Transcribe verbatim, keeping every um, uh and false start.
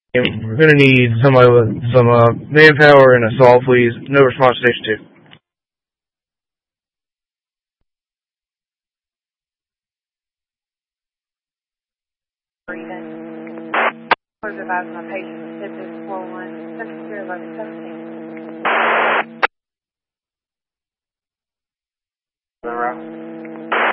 We're going to need somebody with some uh, manpower and assault, please. No response, station two. Reason. Order advised my patient, Pacific four one, Central Zero eleven seventeen.